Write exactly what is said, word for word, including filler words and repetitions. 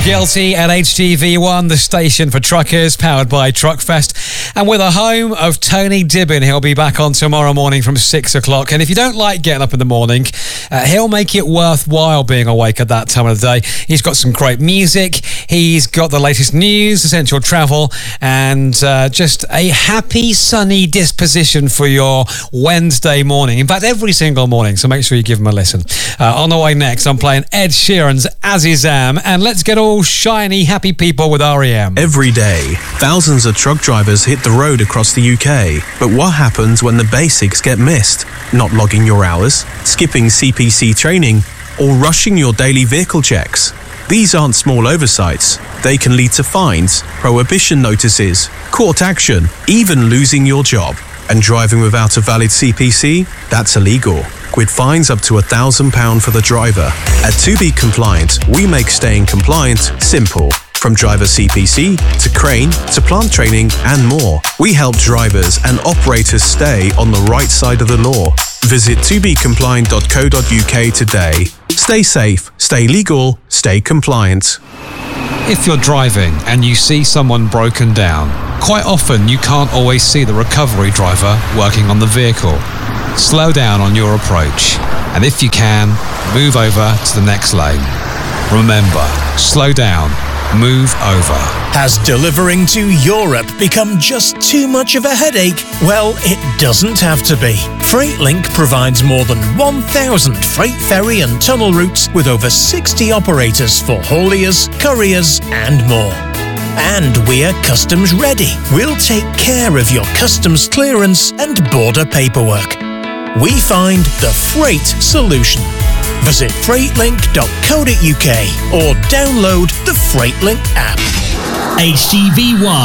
Guilty at H T V one, the station for truckers, powered by Truckfest. And we're the home of Tony Dibbin. He'll be back on tomorrow morning from six o'clock. And if you don't like getting up in the morning, uh, he'll make it worthwhile being awake at that time of the day. He's got some great music. He's got the latest news, essential travel, and uh, just a happy, sunny disposition for your Wednesday morning. In fact, every single morning. So make sure you give him a listen. Uh, on the way next, I'm playing Ed Sheeran's Azizam. And let's get all shiny, happy people with R E M. Every day, thousands of truck drivers hit the road across the U K. But what happens when the basics get missed? Not logging your hours, skipping C P C training, or rushing your daily vehicle checks? These aren't small oversights. They can lead to fines, prohibition notices, court action, even losing your job. And driving without a valid C P C? That's illegal, with fines up to one thousand pounds for the driver. At To Be Compliant, we make staying compliant simple. From driver C P C, to crane, to plant training, and more. We help drivers and operators stay on the right side of the law. Visit to be compliant dot co dot U K today. Stay safe, stay legal, stay compliant. If you're driving and you see someone broken down, quite often you can't always see the recovery driver working on the vehicle. Slow down on your approach, and if you can, move over to the next lane. Remember, slow down, move over. Has delivering to Europe become just too much of a headache? Well, it doesn't have to be. FreightLink provides more than one thousand freight ferry and tunnel routes with over sixty operators for hauliers, couriers, and more. And we're customs ready. We'll take care of your customs clearance and border paperwork. We find the freight solution. Visit freightlink dot co dot U K or download the FreightLink app. H T V one.